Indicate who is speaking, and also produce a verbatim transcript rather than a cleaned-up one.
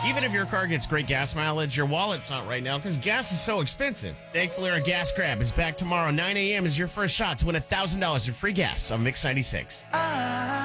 Speaker 1: Even if your car gets great gas mileage, your wallet's not right now because gas is so expensive. Thankfully, our Gas Grab is back tomorrow. nine a.m. is your first shot to win one thousand dollars in free gas on Mix ninety-six.